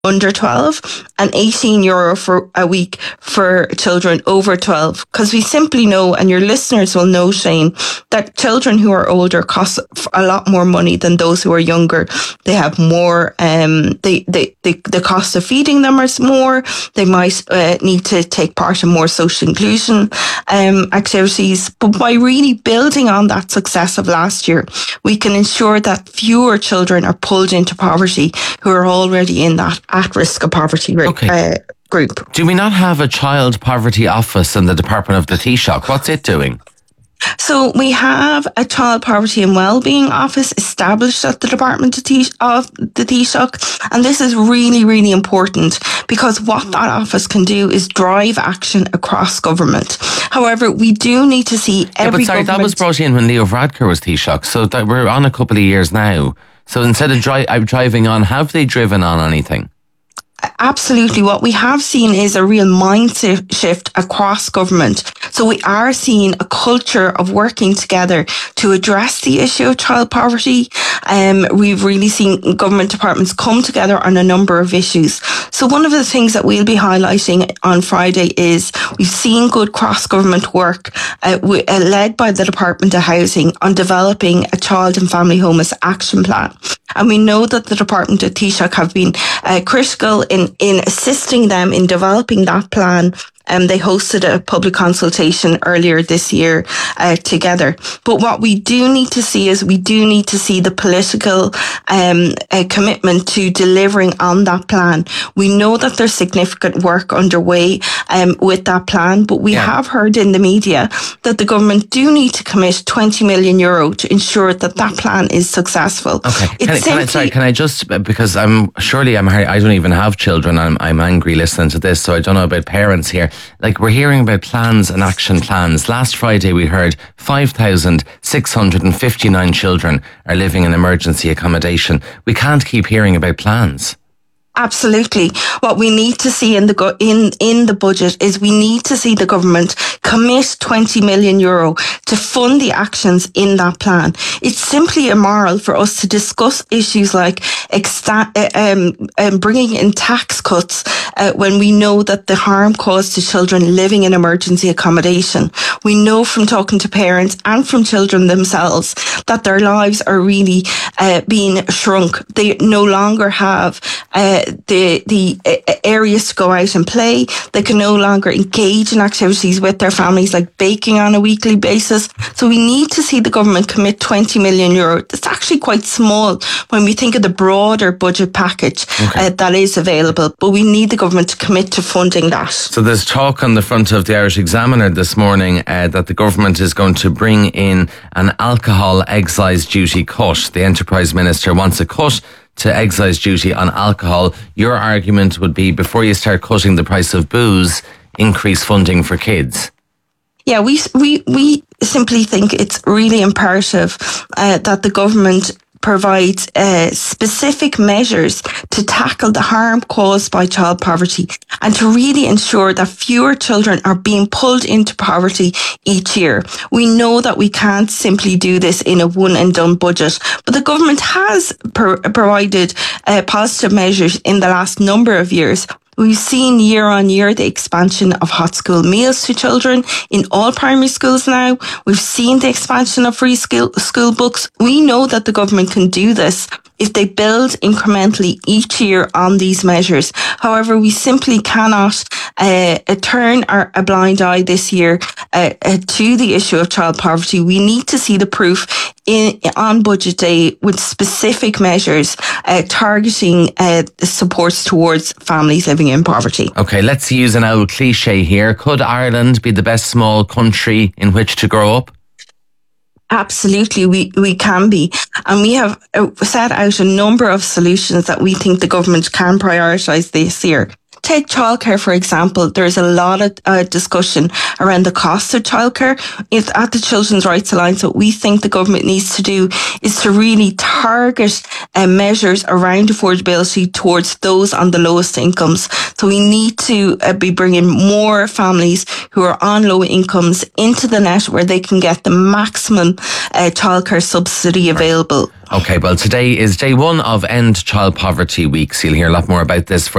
under 12 and €18 for a week for children over 12. Because we simply know, and your listeners will know, Shane, that children who are older cost a lot more money than those who are younger. They have more, the cost of feeding them is more. They might need to take part in more social inclusion activities. But by really building on that success of last year, we can ensure that fewer children are pulled into poverty who are already in that at risk of poverty group. Do we not have a child poverty office in the Department of the Taoiseach? What's it doing? So we have a Child Poverty and Wellbeing Office established at the Department of the Taoiseach, and this is really, really important because what that office can do is drive action across government. However, we do need to see every government... that was brought in when Leo Varadkar was Taoiseach, so that we're on a couple of years now. So instead of driving on, have they driven on anything? Absolutely. What we have seen is a real mindset shift across government. So we are seeing a culture of working together to address the issue of child poverty. We've really seen government departments come together on a number of issues. So one of the things that we'll be highlighting on Friday is we've seen good cross-government work led by the Department of Housing on developing a child and family homeless action plan. And we know that the Department of Taoiseach have been critical in assisting them in developing that plan. They hosted a public consultation earlier this year together. But what we do need to see is we do need to see the political commitment to delivering on that plan. We know that there's significant work underway with that plan, but we have heard in the media that the government do need to commit €20 million to ensure that that plan is successful. Okay, can I just, because I don't even have children, I'm angry listening to this, so I don't know about parents here. Like, we're hearing about plans and action plans. Last Friday we heard 5,659 children are living in emergency accommodation. We can't keep hearing about plans. Absolutely. What we need to see in the budget is we need to see the government commit €20 million to fund the actions in that plan. It's simply immoral for us to discuss issues like bringing in tax cuts when we know that the harm caused to children living in emergency accommodation. We know from talking to parents and from children themselves that their lives are really being shrunk. They no longer have the areas to go out and play. They can no longer engage in activities with their families like baking on a weekly basis. So we need to see the government commit €20 million. That's actually quite small when we think of the broader budget package that is available, but we need the government to commit to funding that. So there's talk on the front of the Irish Examiner this morning that the government is going to bring in an alcohol excise duty cut. The Enterprise Minister wants a cut to excise duty on alcohol. Your argument would be, before you start cutting the price of booze, increase funding for kids. Yeah, we simply think it's really imperative that the government provides specific measures to tackle the harm caused by child poverty and to really ensure that fewer children are being pulled into poverty each year. We know that we can't simply do this in a one and done budget, but the government has provided positive measures in the last number of years. We've seen year on year the expansion of hot school meals to children in all primary schools now. We've seen the expansion of free school books. We know that the government can do this if they build incrementally each year on these measures. However, we simply cannot turn a blind eye this year to the issue of child poverty. We need to see the proof on budget day with specific measures targeting supports towards families living in poverty. Okay, let's use an old cliche here. Could Ireland be the best small country in which to grow up? Absolutely, we can be. And we have set out a number of solutions that we think the government can prioritise this year. Take childcare, for example. There's a lot of discussion around the cost of childcare. At the Children's Rights Alliance, what we think the government needs to do is to really target measures around affordability towards those on the lowest incomes. So we need to be bringing more families who are on low incomes into the net where they can get the maximum childcare subsidy available. Okay, well, today is day one of End Child Poverty Week, so you'll hear a lot more about this for